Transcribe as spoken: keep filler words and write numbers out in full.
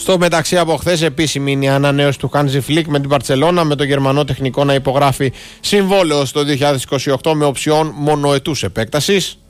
Στο μεταξύ, από χθες επίσημη είναι η ανανέωση του Hansi Flick με την Μπαρτσελώνα, με τον Γερμανό τεχνικό να υπογράφει συμβόλαιο στο δύο χιλιάδες είκοσι οκτώ με οψιόν μονοετούς επέκτασης.